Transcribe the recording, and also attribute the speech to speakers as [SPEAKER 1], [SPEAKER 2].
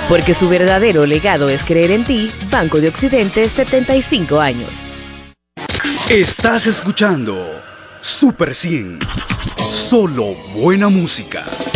[SPEAKER 1] Porque su verdadero legado es creer en ti, Banco de Occidente, 75 años.
[SPEAKER 2] Estás escuchando Super 100. Solo buena música.